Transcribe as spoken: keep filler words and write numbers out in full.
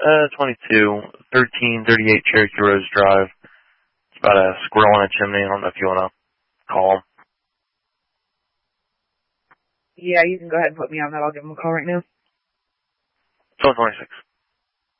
Uh, twenty-two, thirteen thirty-eight Cherokee Rose Drive. It's about a squirrel in a chimney. I don't know if you want to call him. Yeah, you can go ahead and put me on that. I'll give him a call right now. twelve twenty-six.